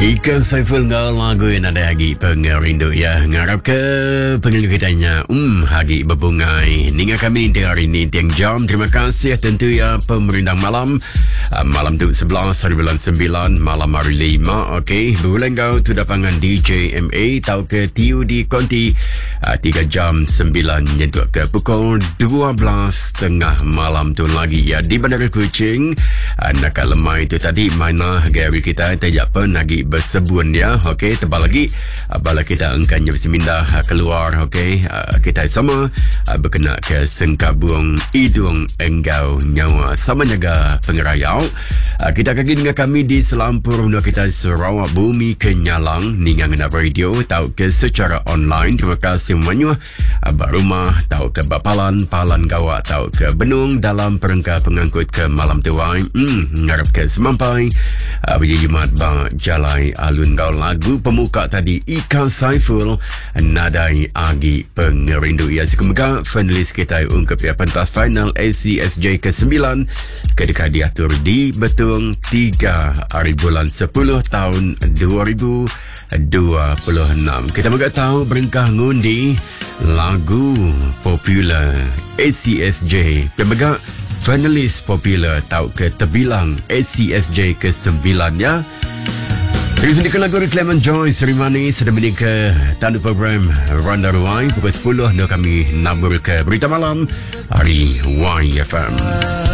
Ikan Saiful ngau lagu yang ada lagi pengerindu ya. Ngarap ke pengilu kitanya hari berbungai. Ninga kami di hari ini tiang jam. Terima kasih tentu ya pemerintah malam. Malam tu 11 hari bulan 9 malam hari 5. Okey, berulang kau tu dapangan DJ MA tau ke TUD Konti 3 jam 9 nyentuh ke pukul 12.30 malam tu lagi ya di Bandar Kuching. Nak lemai tu tadi mana Gary kita tajak pen lagi bersebun ya. Okey, tebal lagi bala kita engkanya bersemindah keluar. Okey, kita sama berkena ke sengkabung hidung enggau nyawa sama jaga pengerayau. Kita kaki dengan kami di Selampur untuk kita Sarawak Bumi Kenyalang ningang na radio tahu ke secara online. Terima kasih semuanya. Barumah tahu ke Bapalan Palan Gawak tahu ke Benung dalam perengkah pengangkut ke Malam Tuai. Ngarap ke Semampai Biji Jumat Bang Jalai alun kau lagu pemuka tadi Ikan Saiful nadai agi pengerindu ya. Sekemuka finalis kita ungkap ya pentas final ACSJ ke-9 ketika diatur di Betung 3 hari bulan 10 tahun 2026. Kita juga tahu berengkah ngundi lagu popular ACSJ pemegak finalis popular tahu ke terbilang ACSJ ke-9 ya. Terus mendikan lagu Clement Joyce Seri Manis sedang mendikan tanda program Ronda Ruai pukul 10 kami nabur ke berita malam hari YFM.